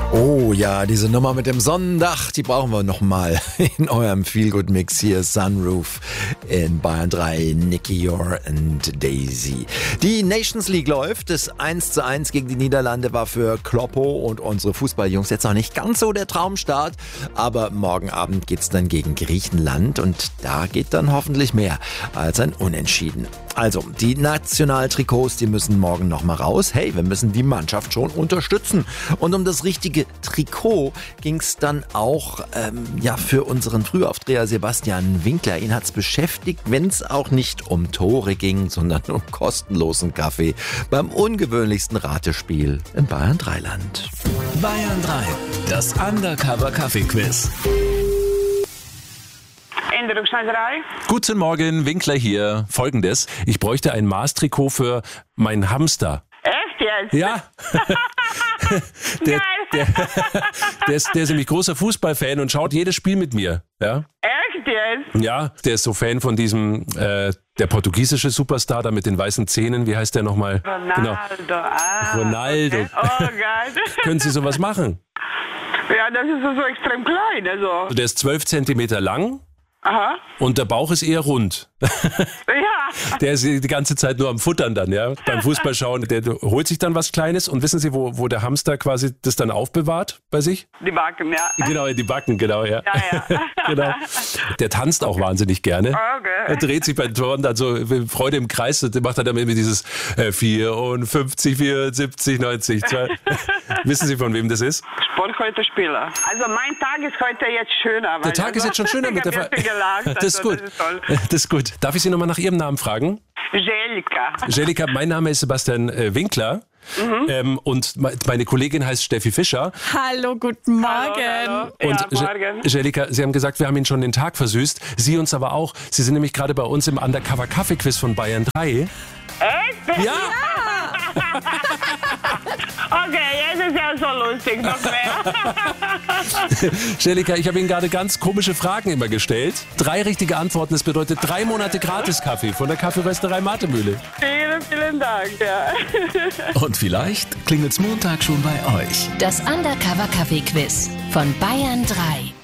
Oh ja, diese Nummer mit dem Sonnendach, die brauchen wir nochmal in eurem Feel-Good-Mix. Hier Sunroof in Bayern 3, Nicky Yor und Daisy. Die Nations League läuft. Das 1:1 gegen die Niederlande war für Kloppo und unsere Fußballjungs jetzt noch nicht ganz so der Traumstart. Aber morgen Abend geht's dann gegen Griechenland und da geht dann hoffentlich mehr als ein Unentschieden. Also, die Nationaltrikots, die müssen morgen nochmal raus. Hey, wir müssen die Mannschaft schon unterstützen. Und um das richtige Trikot ging's dann auch für unseren Frühaufdreher Sebastian Winkler. Ihn hat's beschäftigt, wenn's auch nicht um Tore ging, sondern um kostenlosen Kaffee beim ungewöhnlichsten Ratespiel in Bayern 3 Land. Bayern 3, das Undercover-Kaffee-Quiz. Änderungsschneiderei. Guten Morgen, Winkler hier. Folgendes, ich bräuchte ein Maßtrikot für meinen Hamster. Echt jetzt? Ja. Der ist nämlich großer Fußballfan und schaut jedes Spiel mit mir. Ja? Echt jetzt? Ja, der ist so Fan von diesem, der portugiesische Superstar da mit den weißen Zähnen. Wie heißt der nochmal? Ronaldo. Genau. Ronaldo. Okay. Oh Gott. Können Sie sowas machen? Ja, das ist so extrem klein. Also. Der ist 12 Zentimeter lang. Aha. Und der Bauch ist eher rund. Ja. Der ist die ganze Zeit nur am Futtern dann, ja. Beim Fußballschauen, der holt sich dann was Kleines und wissen Sie, wo der Hamster quasi das dann aufbewahrt bei sich? Die Backen, ja. Genau, in die Backen, genau, ja. Ja. Genau. Der tanzt auch wahnsinnig gerne. Okay. Er dreht sich bei Toren dann so Freude im Kreis und macht dann immer dieses 54, 74, 90. Wissen Sie, von wem das ist? Sport heute Spieler. Also mein Tag ist heute jetzt schöner. Der Tag ist jetzt schon schöner mit der gelacht. Das ist gut. Das ist toll. Das ist gut. Darf ich Sie nochmal nach Ihrem Namen fragen? Jelika. Jelika, mein Name ist Sebastian Winkler. Und meine Kollegin heißt Steffi Fischer. Hallo, guten Morgen. Hallo. Und Ja, morgen. Jelika, Sie haben gesagt, wir haben Ihnen schon den Tag versüßt. Sie uns aber auch. Sie sind nämlich gerade bei uns im Undercover-Kaffee-Quiz von Bayern 3. Echt? Ja! Okay, jetzt ist ja so lustig, noch mehr. Jelika, ich habe Ihnen gerade ganz komische Fragen immer gestellt. 3 richtige Antworten, das bedeutet 3 Monate Gratis-Kaffee von der Kaffeerösterei Matemühle. Vielen Dank, ja. Und vielleicht klingelt's Montag schon bei euch. Das Undercover-Kaffee-Quiz von Bayern 3.